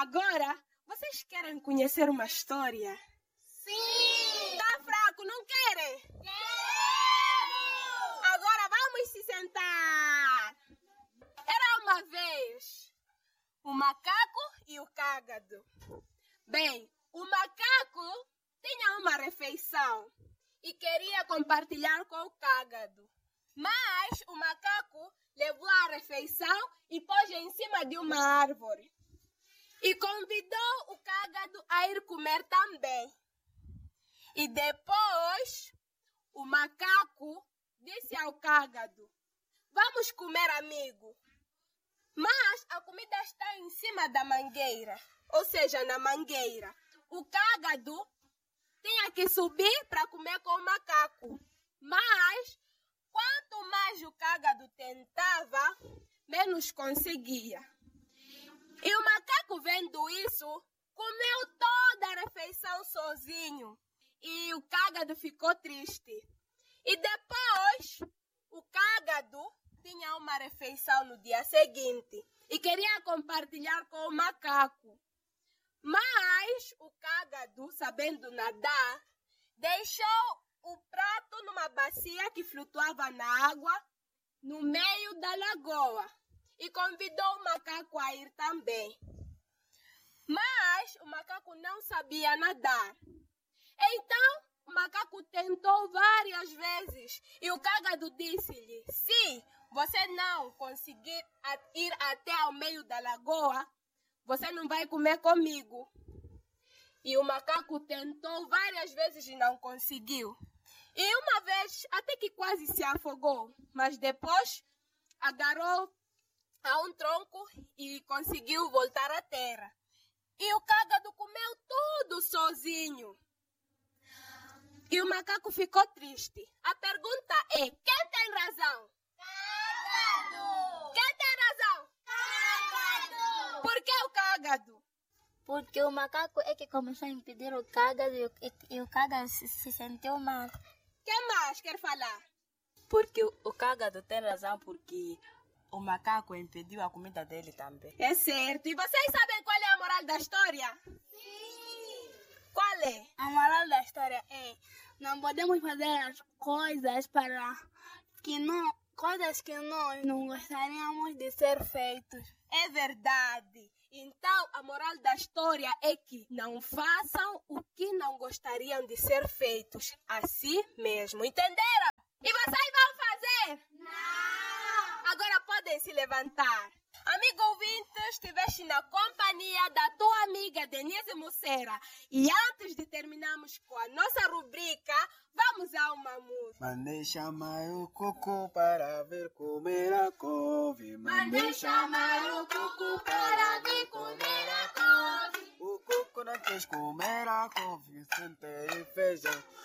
Agora, vocês querem conhecer uma história? Sim! Tá fraco, não querem? Quero! Agora vamos se sentar. Era uma vez o macaco e o cágado. Bem, o macaco tinha uma refeição e queria compartilhar com o cágado. Mas o macaco levou a refeição e pôs em cima de uma árvore. E convidou o cágado a ir comer também. E depois, o macaco disse ao cágado: vamos comer, amigo. Mas a comida está em cima da mangueira, ou seja, na mangueira. O cágado tinha que subir para comer com o macaco. Mas, quanto mais o cágado tentava, menos conseguia. E o macaco, vendo isso, comeu toda a refeição sozinho. E o cágado ficou triste. E depois, o cágado tinha uma refeição no dia seguinte e queria compartilhar com o macaco. Mas o cágado, sabendo nadar, deixou o prato numa bacia que flutuava na água no meio da lagoa e convidou o macaco a ir também. Mas o macaco não sabia nadar. Então, o macaco tentou várias vezes e o cágado disse-lhe: se você não conseguir ir até ao meio da lagoa, você não vai comer comigo. E o macaco tentou várias vezes e não conseguiu. E uma vez até que quase se afogou, mas depois agarrou a um tronco e conseguiu voltar à terra. E o cágado comeu tudo sozinho. E o macaco ficou triste. A pergunta é: quem tem razão? Cágado! Quem tem razão? Cágado! Por que o cágado? Porque o macaco é que começou a impedir o cágado e o cágado se sentiu mal. Quem mais quer falar? Porque o cágado tem razão, porque o macaco impediu a comida dele também. É certo. E vocês sabem qual é a moral da história? Sim! Qual é? A moral da história é: não podemos fazer as coisas coisas que nós não gostaríamos de ser feitos. É verdade. Então, a moral da história é que não façam o que não gostariam de ser feitos. Assim mesmo. Entenderam? E vocês vão fazer? Não! Agora podem se levantar. Amigo ouvinte, estiveste na companhia da tua amiga Denise Mussera. E antes de terminarmos com a nossa rubrica, vamos a uma música. Mandei chamar o coco para ver comer a couve. Mandei chamar o coco para vir comer a couve. O coco não quis comer a couve, sentei feijão.